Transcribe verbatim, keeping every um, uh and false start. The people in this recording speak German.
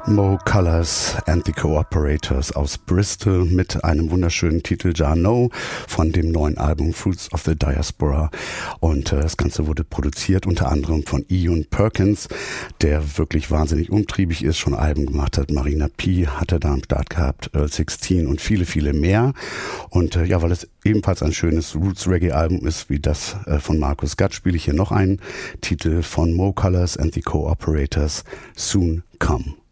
Mo Colors and the Cooperators aus Bristol mit einem wunderschönen Titel Ja No von dem neuen Album Fruits of the Diaspora. Und äh, das Ganze wurde produziert unter anderem von Ian Perkins, der wirklich wahnsinnig umtriebig ist, schon Alben gemacht hat. Marina P. hatte da am Start gehabt, Earl sechzehn und viele, viele mehr. Und äh, ja, weil es ebenfalls ein schönes Roots-Reggae-Album ist wie das äh, von Marcus Gatt, spiele ich hier noch einen Titel von Mo Colors and the Cooperators, Soon Come.